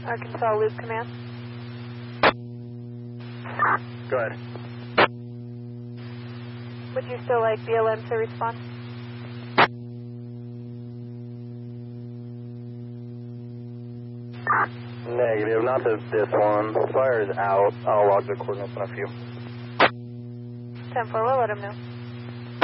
Arkansas Loop Command. Go ahead. Would you still like BLM to respond? Negative, not this one. Fire is out. I'll log the coordinates in a few. 10-4, we'll let him know.